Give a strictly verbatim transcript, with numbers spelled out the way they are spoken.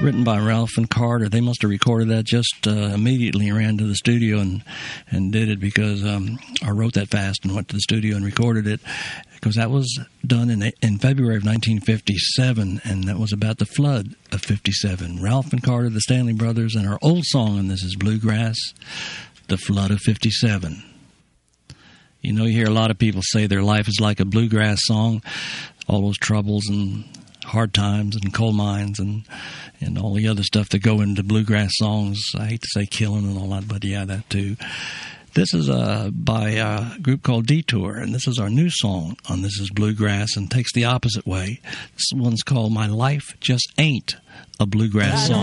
written by Ralph and Carter. They must have recorded that just uh, immediately and ran to the studio and, and did it because um, I wrote that fast and went to the studio and recorded it because that was done in in February of nineteen fifty-seven, and that was about the flood of fifty-seven. Ralph and Carter, the Stanley Brothers, and our old song, and this is Bluegrass, The Flood of fifty-seven. You know, you hear a lot of people say their life is like a bluegrass song, all those troubles and hard times and coal mines and and all the other stuff that go into bluegrass songs. I hate to say killing and all that, but yeah, that too. This is uh, by a group called Detour, and this is our new song on This Is Bluegrass, and takes the opposite way. This one's called My Life Just Ain't a Bluegrass Song.